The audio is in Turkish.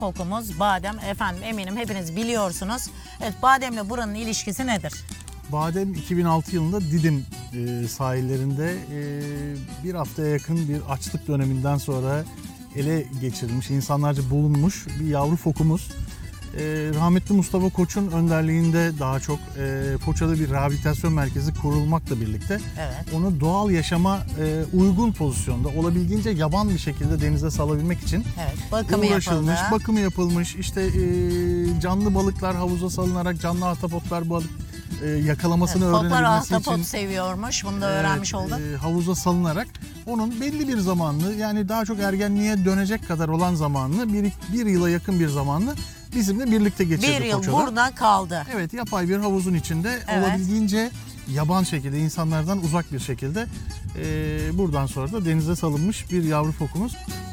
Fokumuz badem. Efendim eminim hepiniz biliyorsunuz. Evet, bademle buranın ilişkisi nedir? Badem 2006 yılında Didim sahillerinde bir haftaya yakın bir açlık döneminden sonra ele geçirilmiş, insanlarca bulunmuş bir yavru fokumuz. Rahmetli Mustafa Koç'un önderliğinde daha çok Foça'da bir rehabilitasyon merkezi kurulmakla birlikte Evet. onu doğal yaşama uygun pozisyonda olabildiğince yaban bir şekilde denize salabilmek için Evet, bakımı uğraşılmış, yapıldı. bakımı yapılmış. İşte canlı balıklar havuza salınarak canlı ahtapotlar balık yakalamasını Evet, foklar öğrenebilmesi ahtapot için seviyormuş. Bunu da öğrenmiş olduk. havuza salınarak onun belli bir zamanlı, yani daha çok ergenliğe dönecek kadar olan zamanını, bir yıla yakın bir zamanını bizimle birlikte geçirdi Bir yıl Foça'da. burada kaldı. Evet, yapay bir havuzun içinde Evet. olabildiğince yaban şekilde, insanlardan uzak bir şekilde buradan sonra da denize salınmış bir yavru fokumuz.